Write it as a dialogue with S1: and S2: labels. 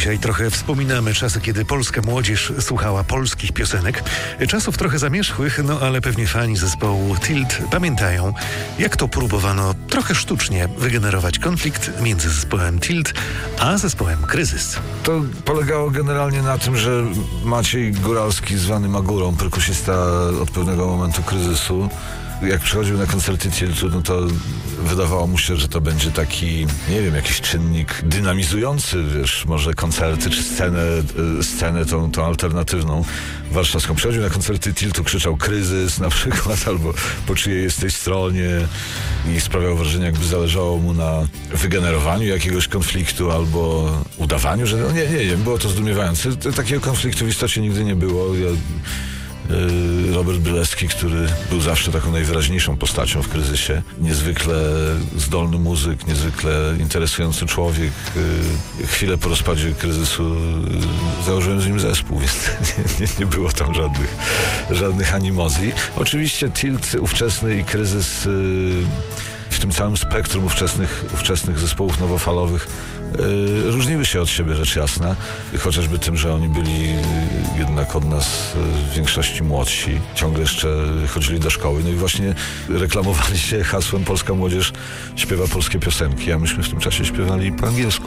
S1: Dzisiaj trochę wspominamy czasy, kiedy polska młodzież słuchała polskich piosenek. Czasów trochę zamierzchłych, no ale pewnie fani zespołu Tilt pamiętają, jak to próbowano trochę sztucznie wygenerować konflikt między zespołem Tilt a zespołem Kryzys.
S2: To polegało generalnie na tym, że Maciej Góralski, zwany Magurą, perkusista od pewnego momentu Kryzysu, jak przychodził na koncerty Tiltu, no to wydawało mu się, że to będzie taki, nie wiem, jakiś czynnik dynamizujący, wiesz, może koncerty czy scenę tą alternatywną warszawską. Przychodził na koncerty Tiltu, krzyczał Kryzys na przykład, albo po czyjej jesteś stronie i sprawiał wrażenie, jakby zależało mu na wygenerowaniu jakiegoś konfliktu albo udawaniu, że nie, było to zdumiewające. Takiego konfliktu w istocie nigdy nie było. Robert Bielecki, który był zawsze taką najwyraźniejszą postacią w Kryzysie. Niezwykle zdolny muzyk, niezwykle interesujący człowiek. Chwilę po rozpadzie Kryzysu założyłem z nim zespół, więc nie było tam żadnych animozji. Oczywiście Tilt ówczesny i Kryzys w tym całym spektrum ówczesnych zespołów nowofalowych różniły się od siebie, rzecz jasna. Chociażby tym, że oni byli jednak od nas w większości młodsi. Ciągle jeszcze chodzili do szkoły. No i właśnie reklamowali się hasłem polska młodzież śpiewa polskie piosenki, a myśmy w tym czasie śpiewali po angielsku.